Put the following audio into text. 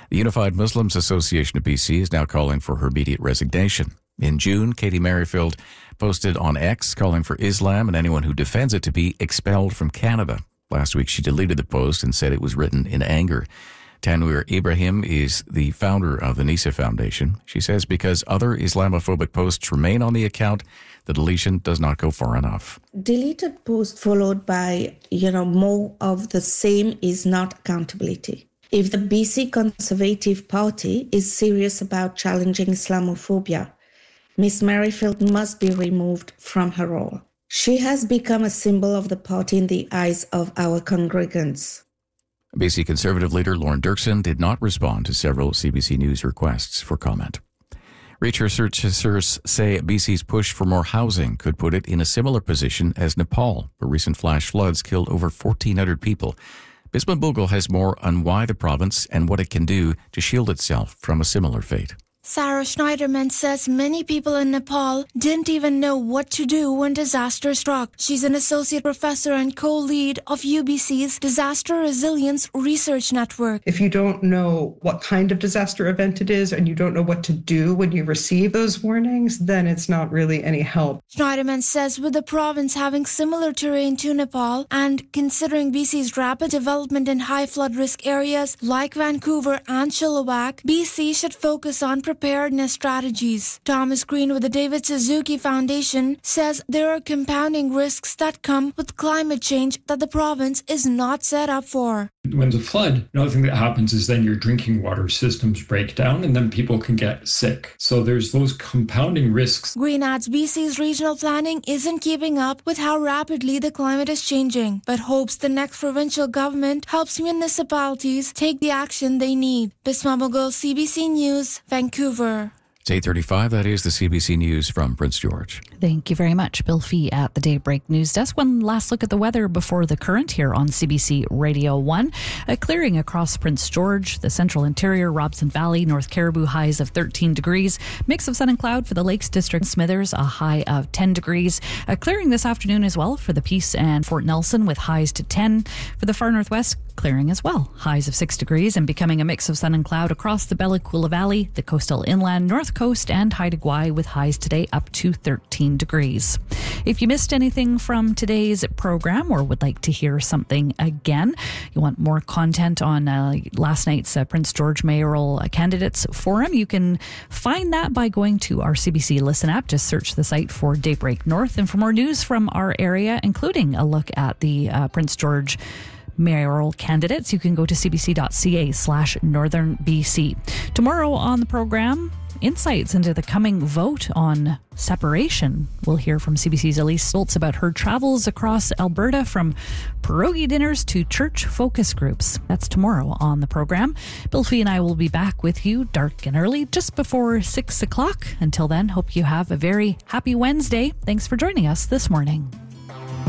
The Unified Muslims Association of BC is now calling for her immediate resignation. In June, Katie Merrifield posted on X calling for Islam and anyone who defends it to be expelled from Canada. Last week, she deleted the post and said it was written in anger. Tanwir Ibrahim is the founder of the NISA Foundation. She says because other Islamophobic posts remain on the account, the deletion does not go far enough. Deleted post followed by, more of the same is not accountability. If the BC Conservative Party is serious about challenging Islamophobia, Ms. Merrifield must be removed from her role. She has become a symbol of the party in the eyes of our congregants. BC Conservative leader Lauren Dirksen did not respond to several CBC News requests for comment. Researchers say BC's push for more housing could put it in a similar position as Nepal, where recent flash floods killed over 1,400 people. Bisma Bugal has more on why the province and what it can do to shield itself from a similar fate. Sarah Schneiderman says many people in Nepal didn't even know what to do when disaster struck. She's an associate professor and co-lead of UBC's Disaster Resilience Research Network. If you don't know what kind of disaster event it is and you don't know what to do when you receive those warnings, then it's not really any help. Schneiderman says with the province having similar terrain to Nepal and considering BC's rapid development in high flood risk areas like Vancouver and Chilliwack, BC should focus on preparedness strategies. Thomas Green with the David Suzuki Foundation says there are compounding risks that come with climate change that the province is not set up for. When there's a flood, another thing that happens is then your drinking water systems break down and then people can get sick. So there's those compounding risks. Green adds BC's regional planning isn't keeping up with how rapidly the climate is changing, but hopes the next provincial government helps municipalities take the action they need. Bisma Bugal, CBC News, Vancouver. It's 8:35. That is the CBC News from Prince George. Thank you very much, Bill Fee at the Daybreak News Desk. One last look at the weather before the current here on CBC Radio 1. A clearing across Prince George, the central interior, Robson Valley, North Caribou, highs of 13 degrees. Mix of sun and cloud for the Lakes District, Smithers, a high of 10 degrees. A clearing this afternoon as well for the Peace and Fort Nelson with highs to 10. For the far northwest, clearing as well, highs of 6 degrees and becoming a mix of sun and cloud across the Bella Coola Valley, the coastal inland, North Coast and Haida Gwaii with highs today up to 13 degrees. If you missed anything from today's program or would like to hear something again, you want more content on last night's Prince George Mayoral Candidates Forum, you can find that by going to our CBC Listen app. Just search the site for Daybreak North. And for more news from our area, including a look at the Prince George mayoral candidates, you can go to cbc.ca/Northern BC. Tomorrow on the program, insights into the coming vote on separation. We'll hear from CBC's Elise Stoltz about her travels across Alberta, from pierogi dinners to church focus groups. That's tomorrow on the program. Bill Fee and I will be back with you dark and early just before 6 o'clock. Until then, hope you have a very happy Wednesday. Thanks for joining us this morning.